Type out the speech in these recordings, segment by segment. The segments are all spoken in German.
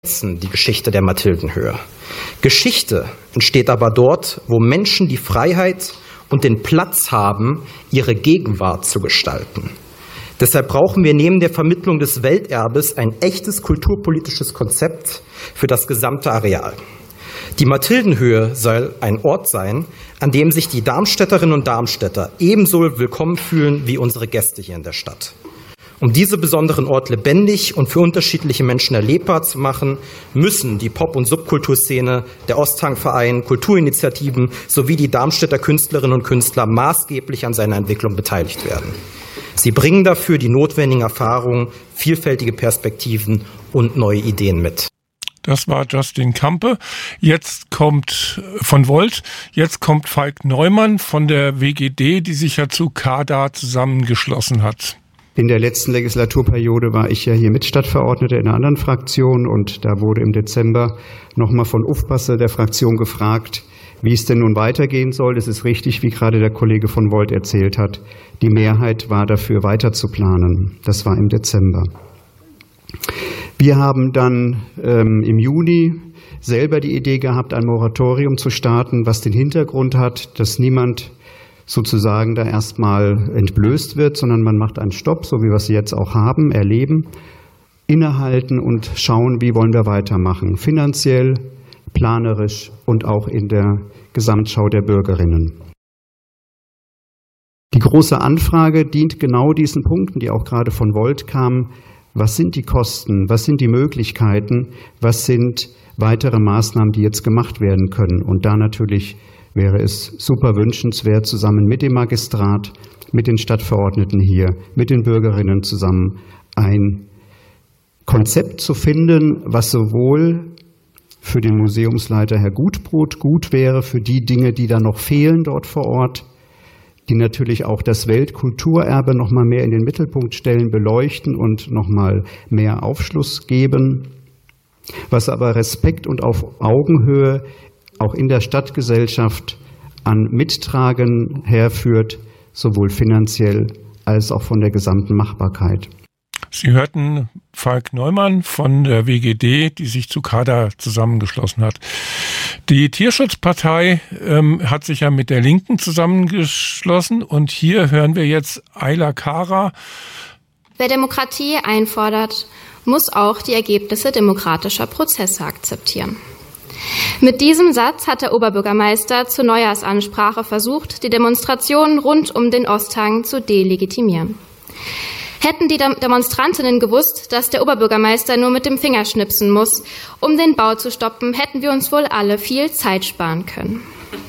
die Geschichte der Mathildenhöhe. Geschichte entsteht aber dort, wo Menschen die Freiheit und den Platz haben, ihre Gegenwart zu gestalten. Deshalb brauchen wir neben der Vermittlung des Welterbes ein echtes kulturpolitisches Konzept für das gesamte Areal. Die Mathildenhöhe soll ein Ort sein, an dem sich die Darmstädterinnen und Darmstädter ebenso willkommen fühlen wie unsere Gäste hier in der Stadt. Um diesen besonderen Ort lebendig und für unterschiedliche Menschen erlebbar zu machen, müssen die Pop- und Subkulturszene, der Osthang-Verein, Kulturinitiativen sowie die Darmstädter Künstlerinnen und Künstler maßgeblich an seiner Entwicklung beteiligt werden. Sie bringen dafür die notwendigen Erfahrungen, vielfältige Perspektiven und neue Ideen mit. Das war Justin Campe. Jetzt kommt von Volt, jetzt kommt Falk Neumann von der WGD, die sich ja zu CADA zusammengeschlossen hat. In der letzten Legislaturperiode war ich ja hier Mitstadtverordneter in einer anderen Fraktion und da wurde im Dezember nochmal von Ufpasse der Fraktion gefragt, wie es denn nun weitergehen soll. Es ist richtig, wie gerade der Kollege von Volt erzählt hat. Die Mehrheit war dafür, weiter zu planen. Das war im Dezember. Wir haben dann im Juni selber die Idee gehabt, ein Moratorium zu starten, was den Hintergrund hat, dass niemand sozusagen da erstmal entblößt wird, sondern man macht einen Stopp, so wie wir es jetzt auch haben, erleben, innehalten und schauen, wie wollen wir weitermachen. Finanziell, planerisch und auch in der Gesamtschau der Bürgerinnen. Die große Anfrage dient genau diesen Punkten, die auch gerade von Volt kamen. Was sind die Kosten? Was sind die Möglichkeiten? Was sind weitere Maßnahmen, die jetzt gemacht werden können? Und da natürlich wäre es super wünschenswert, zusammen mit dem Magistrat, mit den Stadtverordneten hier, mit den Bürgerinnen zusammen ein Konzept zu finden, was sowohl für den Museumsleiter Herr Gutbrot gut wäre, für die Dinge, die da noch fehlen dort vor Ort, die natürlich auch das Weltkulturerbe noch mal mehr in den Mittelpunkt stellen, beleuchten und noch mal mehr Aufschluss geben, was aber Respekt und auf Augenhöhe auch in der Stadtgesellschaft an Mittragen herführt, sowohl finanziell als auch von der gesamten Machbarkeit. Sie hörten Falk Neumann von der WGD, die sich zu CADA zusammengeschlossen hat. Die Tierschutzpartei hat sich ja mit der Linken zusammengeschlossen und hier hören wir jetzt Ayla Kara. Wer Demokratie einfordert, muss auch die Ergebnisse demokratischer Prozesse akzeptieren. Mit diesem Satz hat der Oberbürgermeister zur Neujahrsansprache versucht, die Demonstrationen rund um den Osthang zu delegitimieren. Hätten die Demonstrantinnen gewusst, dass der Oberbürgermeister nur mit dem Finger schnipsen muss, um den Bau zu stoppen, hätten wir uns wohl alle viel Zeit sparen können.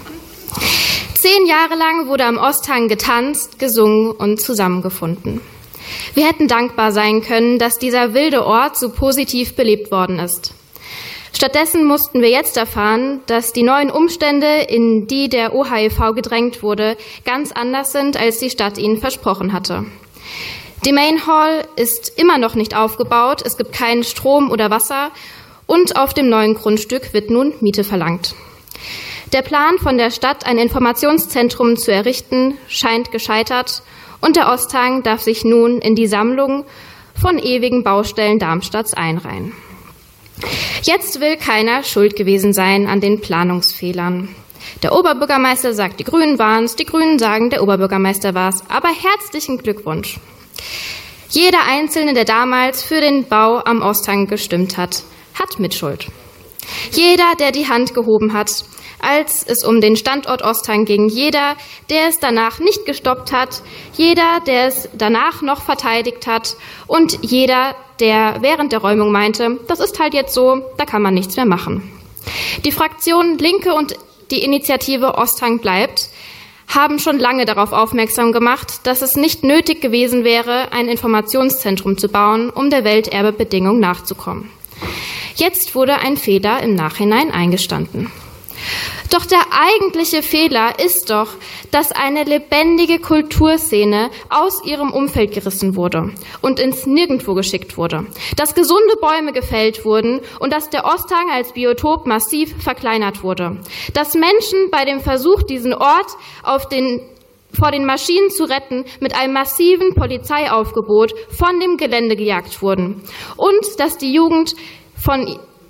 10 Jahre lang wurde am Osthang getanzt, gesungen und zusammengefunden. Wir hätten dankbar sein können, dass dieser wilde Ort so positiv belebt worden ist. Stattdessen mussten wir jetzt erfahren, dass die neuen Umstände, in die der OHEV gedrängt wurde, ganz anders sind, als die Stadt ihnen versprochen hatte. Die Main Hall ist immer noch nicht aufgebaut, es gibt keinen Strom oder Wasser und auf dem neuen Grundstück wird nun Miete verlangt. Der Plan von der Stadt, ein Informationszentrum zu errichten, scheint gescheitert und der Osthang darf sich nun in die Sammlung von ewigen Baustellen Darmstadts einreihen. Jetzt will keiner schuld gewesen sein an den Planungsfehlern. Der Oberbürgermeister sagt, die Grünen waren es, die Grünen sagen, der Oberbürgermeister war es. Aber herzlichen Glückwunsch. Jeder Einzelne, der damals für den Bau am Osthang gestimmt hat, hat Mitschuld. Jeder, der die Hand gehoben hat, als es um den Standort Osthang ging, jeder, der es danach nicht gestoppt hat, jeder, der es danach noch verteidigt hat und jeder, der während der Räumung meinte, das ist halt jetzt so, da kann man nichts mehr machen. Die Fraktionen Linke und die Initiative Osthang bleibt haben schon lange darauf aufmerksam gemacht, dass es nicht nötig gewesen wäre, ein Informationszentrum zu bauen, um der Welterbebedingung nachzukommen. Jetzt wurde ein Fehler im Nachhinein eingestanden. Doch der eigentliche Fehler ist doch, dass eine lebendige Kulturszene aus ihrem Umfeld gerissen wurde und ins Nirgendwo geschickt wurde, dass gesunde Bäume gefällt wurden und dass der Osthang als Biotop massiv verkleinert wurde, dass Menschen bei dem Versuch, diesen Ort vor den Maschinen zu retten, mit einem massiven Polizeiaufgebot von dem Gelände gejagt wurden und dass die Jugend von